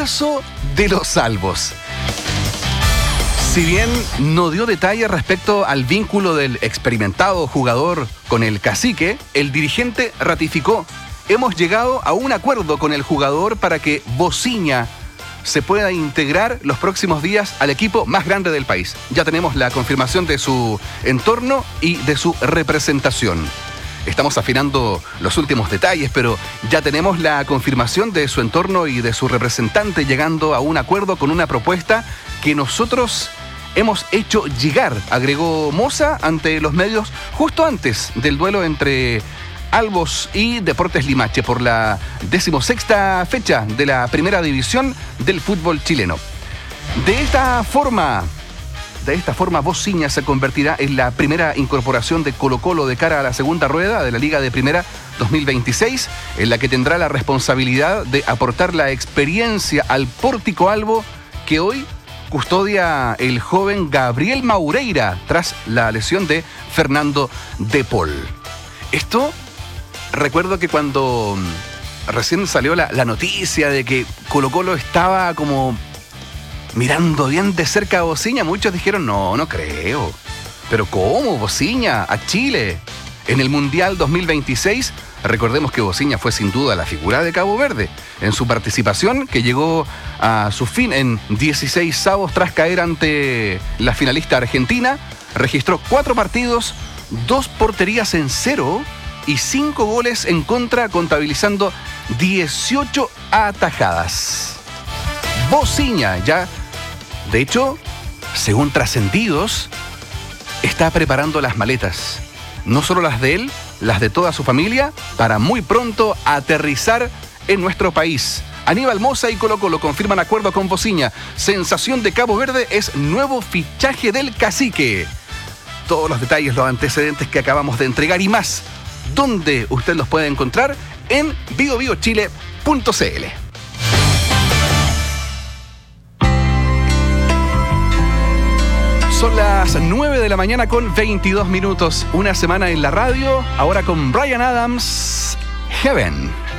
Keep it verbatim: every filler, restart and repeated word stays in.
refuerzo de los salvos. Si bien no dio detalles respecto al vínculo del experimentado jugador con el cacique, el dirigente ratificó: hemos llegado a un acuerdo con el jugador para que Bociña se pueda integrar los próximos días al equipo más grande del país. Ya tenemos la confirmación de su entorno y de su representación. Estamos afinando los últimos detalles, pero ya tenemos la confirmación de su entorno y de su representante, llegando a un acuerdo con una propuesta que nosotros hemos hecho llegar, agregó Moza ante los medios justo antes del duelo entre Albos y Deportes Limache por la decimosexta fecha de la primera división del fútbol chileno. De esta forma, de esta forma, Bociña se convertirá en la primera incorporación de Colo-Colo de cara a la segunda rueda de la Liga de Primera dos mil veintiséis, en la que tendrá la responsabilidad de aportar la experiencia al Pórtico Albo que hoy custodia el joven Gabriel Maureira tras la lesión de Fernando De Paul. Esto, recuerdo que cuando recién salió la, la noticia de que Colo-Colo estaba como mirando bien de cerca a Bociña, muchos dijeron, no, no creo. ¿Pero cómo, Bociña? ¿A Chile? En el Mundial dos mil veintiséis, recordemos que Bociña fue sin duda la figura de Cabo Verde en su participación, que llegó a su fin en dieciséis avos tras caer ante la finalista argentina. Registró cuatro partidos, dos porterías en cero y cinco goles en contra, contabilizando dieciocho atajadas. Bociña ya, de hecho, según trascendidos, está preparando las maletas. No solo las de él, las de toda su familia, para muy pronto aterrizar en nuestro país. Aníbal Moza y Colo-Colo confirman acuerdo con Bociña. Sensación de Cabo Verde es nuevo fichaje del cacique. Todos los detalles, los antecedentes que acabamos de entregar y más, ¿dónde usted los puede encontrar? En bio bio chile punto c l. Son las nueve de la mañana con veintidós minutos. Una semana en la radio, ahora con Bryan Adams, Heaven.